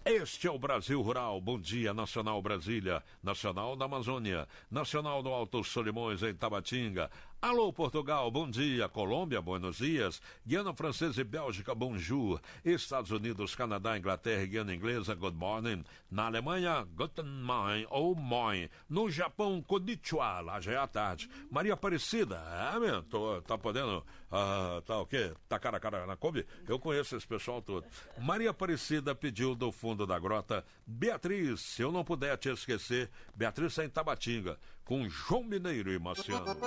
Este é o Brasil Rural. Bom dia, Nacional Brasília, Nacional da Amazônia, Nacional do Alto Solimões, em Tabatinga. Alô, Portugal, bom dia. Colômbia, buenos dias. Guiana Francesa e Bélgica, bonjour. Estados Unidos, Canadá, Inglaterra e Guiana Inglesa, good morning. Na Alemanha, guten Morgen ou moin. No Japão, konnichiwa, lá já é a tarde. Maria Aparecida, tá podendo, tá o quê? Tá cara a cara na Kombi? Eu conheço esse pessoal todo. Maria Aparecida pediu do fundo da grota, Beatriz, se eu não puder te esquecer, Beatriz está em Tabatinga, com João Mineiro e Marciano.